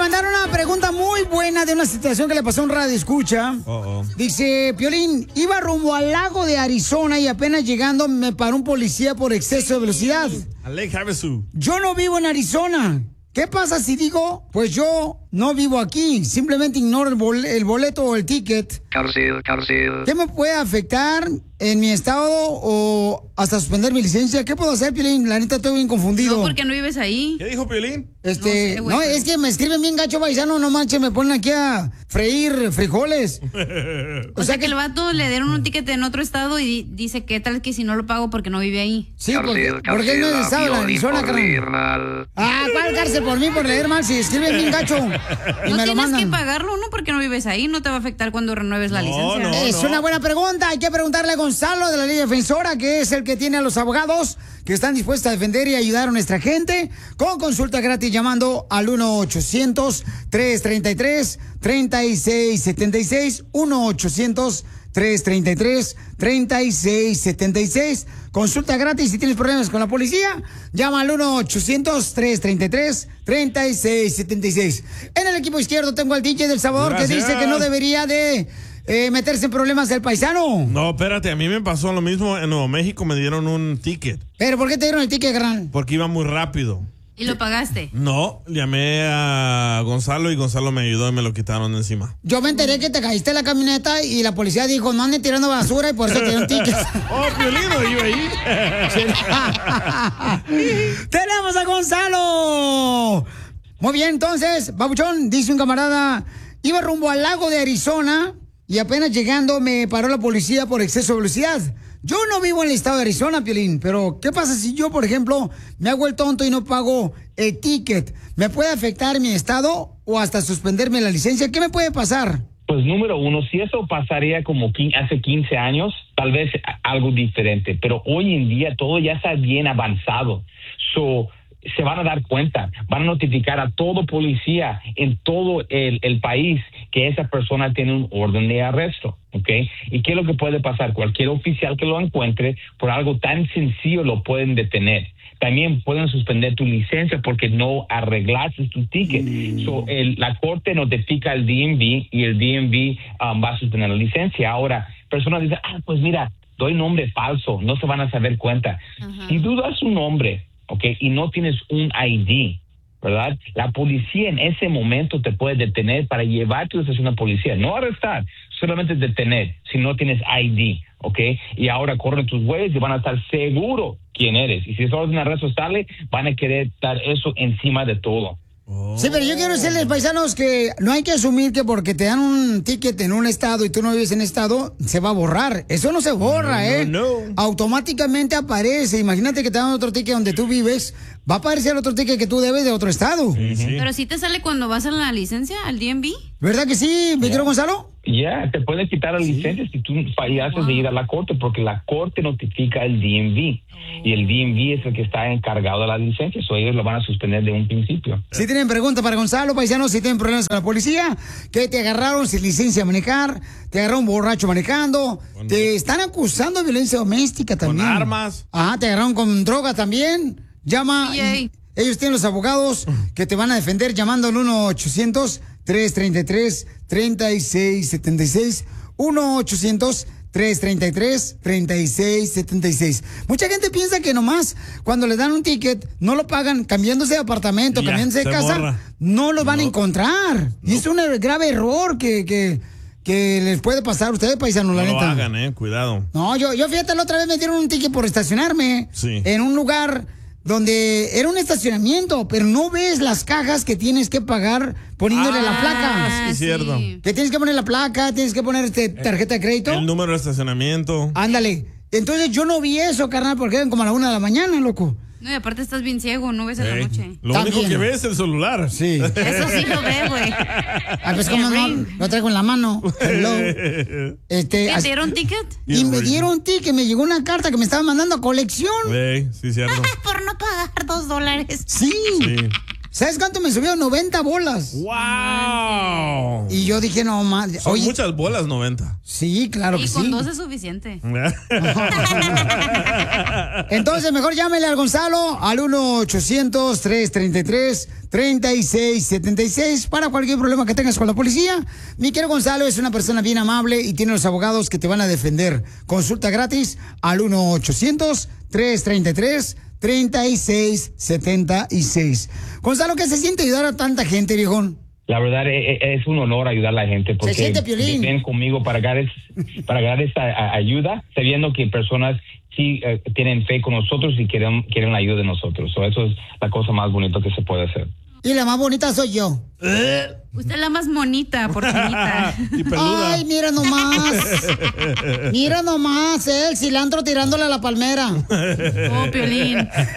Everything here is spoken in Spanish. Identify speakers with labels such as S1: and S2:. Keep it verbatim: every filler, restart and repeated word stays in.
S1: mandaron una pregunta muy buena de una situación que le pasó a un radio escucha.
S2: Uh-oh.
S1: Dice, Piolín, iba rumbo al lago de Arizona y apenas llegando me paró un policía por exceso de velocidad.
S2: A Lake Havasu.
S1: Yo no vivo en Arizona. ¿Qué pasa si digo, pues yo no vivo aquí? Simplemente ignoro el, bol- el boleto o el ticket.
S3: Cárcel, cárcel.
S1: ¿Qué me puede afectar en mi estado o hasta suspender mi licencia? ¿Qué puedo hacer, Piolín? La neta estoy bien confundido.
S4: No, porque no vives ahí.
S2: ¿Qué dijo Piolín?
S1: Este,
S4: No
S1: no,
S4: sé, güey,
S1: es que me escriben bien gacho, paisano, no manches, me ponen aquí a freír frijoles.
S4: O sea que el vato le dieron un ticket en otro estado y di- dice que tal que si no lo pago porque no vive ahí.
S1: Sí, porque, porque él no es de estado de la Arizona, carnal. Ah, ¿cuál cárcel por mí por leer mal? Si escriben bien gacho y
S4: No
S1: me lo
S4: tienes que
S1: mandan.
S4: pagarlo, ¿no? Porque no vives ahí, no te va a afectar cuando renueves la licencia.
S1: Es una buena pregunta. Hay que preguntarle a Gonzalo de la Ley Defensora, que es el que tiene a los abogados que están dispuestos a defender y ayudar a nuestra gente, con consulta gratis llamando al uno ochocientos, tres treinta y tres, treinta y seis setenta y seis, uno ochocientos, tres treinta y tres, treinta y seis setenta y seis. Consulta gratis. Si tienes problemas con la policía, llama al uno ochocientos, tres treinta y tres, treinta y seis setenta y seis. En el equipo izquierdo tengo al D J del Salvador.
S2: Gracias.
S1: Que dice que no debería de eh, meterse en problemas del paisano.
S2: No, espérate, a mí me pasó lo mismo. En Nuevo México me dieron un ticket.
S1: ¿Pero por qué te dieron el ticket, gran?
S2: Porque iba muy rápido.
S4: ¿Y lo pagaste?
S2: No, llamé a Gonzalo y Gonzalo me ayudó y me lo quitaron de encima.
S1: Yo me enteré que te caíste en la camioneta y la policía dijo, no anden tirando basura y por eso te dieron ticket.
S2: Oh, Piolino, iba ahí.
S1: ¡Tenemos a Gonzalo! Muy bien, entonces, babuchón, dice un camarada, iba rumbo al lago de Arizona y apenas llegando me paró la policía por exceso de velocidad. Yo no vivo en el estado de Arizona, Piolín, pero ¿qué pasa si yo, por ejemplo, me hago el tonto y no pago el ticket? ¿Me puede afectar mi estado o hasta suspenderme la licencia? ¿Qué me puede pasar?
S5: Pues número uno, si eso pasaría como qui- hace quince años, tal vez a- algo diferente, pero hoy en día todo ya está bien avanzado. So, se van a dar cuenta, van a notificar a todo policía en todo el, el país que esa persona tiene un orden de arresto, ¿ok? ¿Y qué es lo que puede pasar? Cualquier oficial que lo encuentre por algo tan sencillo lo pueden detener. También pueden suspender tu licencia porque no arreglaste tu ticket. Mm. So, el, la corte notifica al D M V y el D M V um, va a suspender la licencia. Ahora, personas dicen, ah, pues mira, doy nombre falso, no se van a saber cuenta. Uh-huh. Si tú das un nombre, ¿ok? Y no tienes un I D, ¿verdad? La policía en ese momento te puede detener para llevarte a la estación de policía. No arrestar, solamente detener si no tienes I D, ¿ok? Y ahora corren tus huellas y van a estar seguros quién eres. Y si es orden de arresto estable, van a querer dar eso encima de todo.
S1: Sí, pero yo quiero decirles, paisanos, que no hay que asumir que porque te dan un ticket en un estado y tú no vives en estado, se va a borrar. Eso no se borra,
S2: no,
S1: ¿eh?
S2: No, no.
S1: Automáticamente aparece. Imagínate que te dan otro ticket donde tú vives, va a aparecer otro ticket que tú debes de otro estado.
S2: Sí, sí.
S4: Pero si te sale cuando vas a la licencia, al D M V.
S1: ¿Verdad que sí, mi querido Gonzalo?
S5: Ya, yeah, te pueden quitar la sí. licencia si tú fallaste wow. de ir a la corte, porque la corte notifica al D M V. Oh. Y el D M V es el que está encargado de la licencia, o so ellos lo van a suspender de un principio.
S1: Si tienen preguntas para Gonzalo, paisanos, si tienen problemas con la policía, que te agarraron sin licencia a manejar, te agarraron borracho manejando, bueno, te están acusando de violencia doméstica también.
S2: Con armas.
S1: Ajá, te agarraron con droga también. Llama. Y ellos tienen los abogados que te van a defender llamando al uno ochocientos, tres treinta y tres, treinta y seis setenta y seis. uno ochocientos, tres treinta y tres, treinta y seis setenta y seis. Mucha gente piensa que nomás cuando le dan un ticket no lo pagan cambiándose de apartamento, ya, cambiándose de casa, borra. no los van no. a encontrar. No. Y es un grave error que, que, que les puede pasar a ustedes, paisanos, la
S2: no
S1: neta.
S2: No lo hagan, eh, cuidado.
S1: No, yo, yo fíjate, la otra vez me dieron un ticket por estacionarme
S2: sí.
S1: en un lugar donde era un estacionamiento, pero no ves las cajas que tienes que pagar poniéndole ah, la placa.
S2: Sí, cierto.
S1: Que tienes que poner la placa, tienes que poner este tarjeta de crédito.
S2: El número de estacionamiento.
S1: Ándale. Entonces yo no vi eso, carnal, porque eran como a la una de la mañana, loco.
S4: No, y aparte estás bien ciego, no ves en
S2: hey,
S4: la noche.
S2: Lo
S1: También.
S2: único que ves es el celular.
S1: Sí.
S4: Eso sí lo ve, güey.
S1: Ah, pues como no, lo traigo en la mano. Hello. Este,
S4: ¿Te dieron ticket?
S1: Y me dieron ticket, me llegó una carta que me estaban mandando a colección.
S2: Hey, sí, cierto.
S4: Por no pagar dos dólares.
S1: Sí.
S2: Sí.
S1: ¿Sabes cuánto me subió? noventa bolas.
S2: ¡Wow!
S1: Y yo dije, no más.
S2: Son oye, muchas bolas, noventa.
S1: Sí, claro
S4: y
S1: que sí.
S4: Y con dos es suficiente.
S1: Entonces, mejor llámele al Gonzalo al uno ochocientos, tres treinta y tres, treinta y seis setenta y seis para cualquier problema que tengas con la policía. Mi querido Gonzalo es una persona bien amable y tiene los abogados que te van a defender. Consulta gratis al uno ochocientos, tres treinta y tres, treinta y seis setenta y seis. Gonzalo, ¿qué se siente ayudar a tanta gente, viejón?
S5: La verdad es, es un honor ayudar a la gente porque
S1: se siente, Piolín.
S5: Ven conmigo para dar, para dar esta ayuda, sabiendo que personas sí eh, tienen fe con nosotros y quieren, quieren la ayuda de nosotros. So, eso es la cosa más bonita que se puede hacer.
S1: Y la más bonita soy yo.
S4: Usted es la más monita, porquinita.
S2: Y peluda.
S1: Ay, mira nomás. Mira nomás, eh, el cilantro tirándole a la palmera.
S4: Oh, Piolín.